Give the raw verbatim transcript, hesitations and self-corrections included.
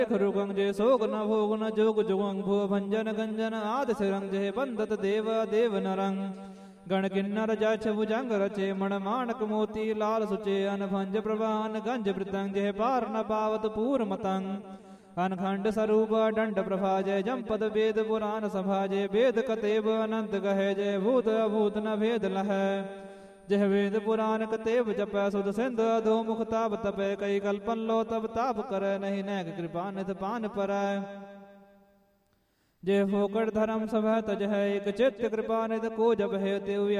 खरुगं जे सोग न भोग न जोग जुगं भुव भंजन गंजन आदि सिरं जे बंदत देव देव नरं गण किन्नर जछ भुजंग रचे मण माणक मोती लाल सुचे अनभंज प्रवान गंज वृतंग जे पार न पावत पूर मतंग अनखंड स्वरूप दंड प्रभा जय जमपद वेद पुराण सभा जय वेद कतेव अनंत कहे जय भूत अभूत न भेद लह जह वेद पुराण कतेव जपै सुध सिंध अधो मुख ताप तपै कई कल्पन लो तब ताप करे नहीं नैक कृपा निध पान परै जे फोकट धर्म सभा तज है एक चित्त कृपा निध को जब है तेव